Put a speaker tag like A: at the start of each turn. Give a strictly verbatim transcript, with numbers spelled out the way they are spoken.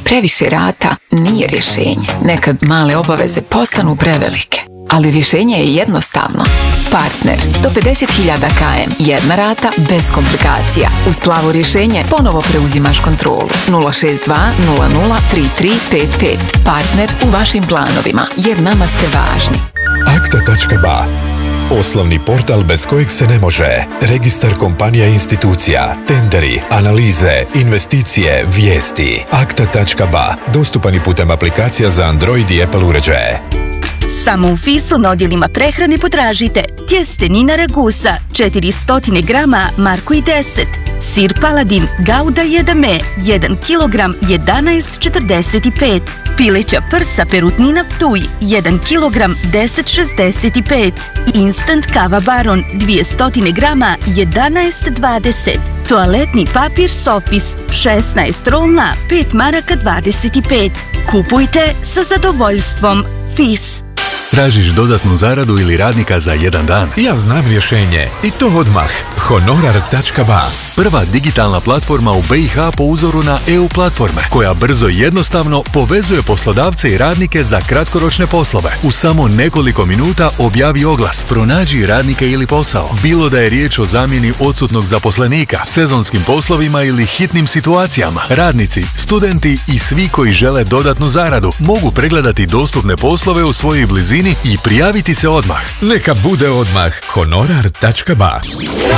A: Previše rata nije rješenje. Nekad male obaveze postanu prevelike. Ali rješenje je jednostavno. Partner. Do pedeset hiljada kilometara. Jedna rata bez komplikacija. Uz plavo rješenje ponovo preuzimaš kontrolu. nula šest dva nula nula tri tri pet pet. Partner u vašim planovima. Jer nama ste važni.
B: Akta točka ba. Poslovni portal bez kojeg se ne može. Registar kompanija i institucija, tenderi, analize, investicije, vijesti. Akta točka ba. Dostupan i putem aplikacija za Android i Apple uređaje.
C: Samo u Fisu na odjelima prehrane potražite tjestenina ragusa četiristo grama Marko i deset, sir Paladin Gouda jedame jedan kilogram jedanaest četrdeset pet, pileća prsa Perutnina Ptuj jedan kilogram deset šezdeset pet, instant kava Baron dvjesto grama jedanaest dvadeset, toaletni papir Sofis šesnaest rolna pet maraka dvadeset pet. Kupujte sa zadovoljstvom. Fis.
D: Tražiš dodatnu zaradu ili radnika za jedan dan?
B: Ja znam rješenje. I to odmah. Honorar točka ba.
D: Prva digitalna platforma u be i ha po uzoru na e u platforme, koja brzo i jednostavno povezuje poslodavce i radnike za kratkoročne poslove. U samo nekoliko minuta objavi oglas, pronađi radnike ili posao. Bilo da je riječ o zamjeni odsutnog zaposlenika, sezonskim poslovima ili hitnim situacijama. Radnici, studenti i svi koji žele dodatnu zaradu mogu pregledati dostupne poslove u svojoj blizini i prijaviti se odmah.
B: Neka bude odmah. Honorar točka ba.